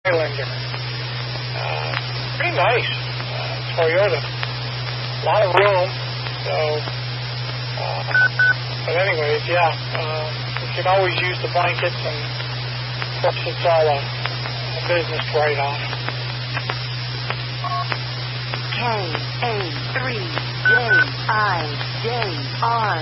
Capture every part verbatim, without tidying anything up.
Highlander. Uh, pretty nice. Uh, Toyota. A lot of room. So, uh, but anyways, yeah. Uh, you can always use the blankets, and of course it's all a, a business write-off. K A three J I J R.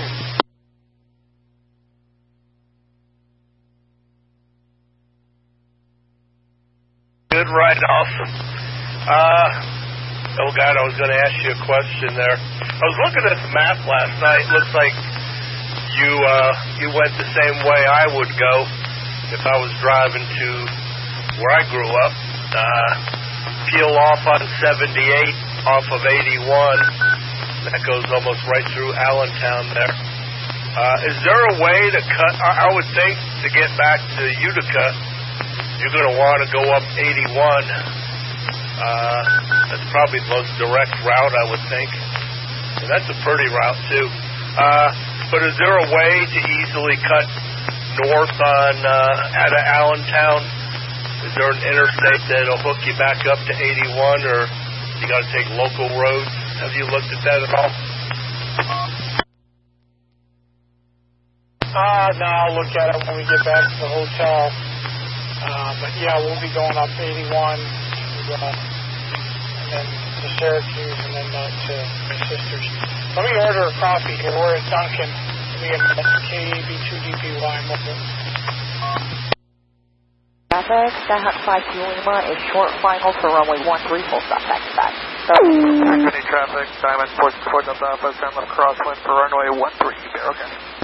Good write-off. Uh, oh God, I was going to ask you a question there. I was looking at the map last night. Looks like you uh, you went the same way I would go if I was driving to where I grew up. Uh, peel off on seventy-eight off of eighty-one. That goes almost right through Allentown there. Uh, is there a way to cut? I, I would think to get back to Utica, you're going to want to go up eighty-one. Uh, that's probably the most direct route, I would think. And that's a pretty route, too. Uh, but is there a way to easily cut north on uh, out of Allentown? Is there an interstate that'll hook you back up to eighty-one, or you got to take local roads? Have you looked at that at all? Uh, no, I'll look at it when we get back to the hotel. Uh, but yeah, we'll be going up eighty-one to, uh, and then to Syracuse, and then uh, to my sister's. Let me order a coffee here. We're at Dunkin'. We have K A B two D P Y mobile. Traffic, Skyhawk five two Lima is short final for runway one three, full stop, back to back. Any traffic, Diamond four four Delta Alpha, stand left crosswind for runway one three, okay.